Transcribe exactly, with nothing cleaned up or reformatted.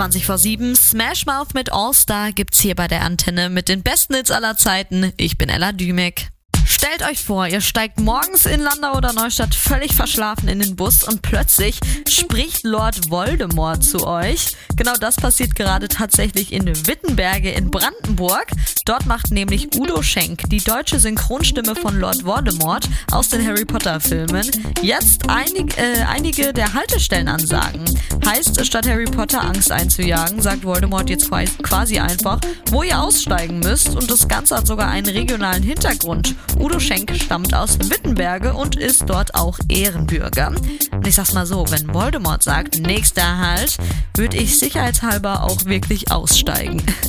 zwanzig vor sieben. Smash Mouth mit All Star gibt's hier bei der Antenne mit den besten Hits aller Zeiten. Ich bin Ella Dümek. Stellt euch vor, ihr steigt morgens in Landau oder Neustadt völlig verschlafen in den Bus und plötzlich spricht Lord Voldemort zu euch. Genau das passiert gerade tatsächlich in Wittenberge in Brandenburg. Dort macht nämlich Udo Schenk, die deutsche Synchronstimme von Lord Voldemort aus den Harry Potter Filmen, jetzt einig, äh, einige der Haltestellenansagen. Heißt, statt Harry Potter Angst einzujagen, sagt Voldemort jetzt quasi einfach, wo ihr aussteigen müsst, und das Ganze hat sogar einen regionalen Hintergrund. Udo Schenk stammt aus Wittenberge und ist dort auch Ehrenbürger. Und ich sag's mal so, wenn Voldemort sagt, nächster Halt, würde ich sicherheitshalber auch wirklich aussteigen.